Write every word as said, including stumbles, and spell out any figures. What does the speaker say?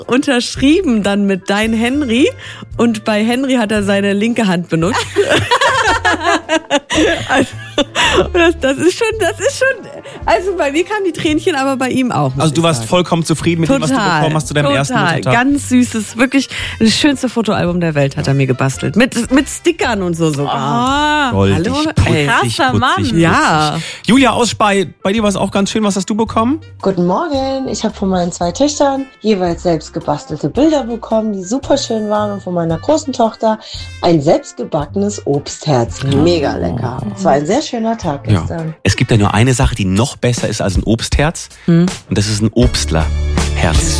unterschrieben dann mit Dein Henry und bei Henry hat er seine linke Hand benutzt. Also, das, das ist schon, das ist schon, also bei mir kamen die Tränchen, aber bei ihm auch. Also du warst sagen. vollkommen zufrieden mit total, dem, was du bekommen hast zu deinem total. ersten Muttertag? Ganz süßes, wirklich das schönste Fotoalbum der Welt hat er mir gebastelt. Mit, mit Stickern und so sogar. Oh, goldig, hallo? putzig, Ey, krasser putzig, Mann. putzig. Ja. Julia aus Spey, bei dir war es auch ganz schön. Was hast du bekommen? Guten Morgen. Ich habe von meinen zwei Töchtern jeweils selbst gebastelte Bilder bekommen, die super schön waren. Und von meiner großen Tochter ein selbstgebackenes Obstherz. Mega lecker. Es war ein sehr schöner Tag gestern. Ja. Es gibt ja nur eine Sache, die noch besser ist als ein Obstherz. Hm. Und das ist ein Obstlerherz.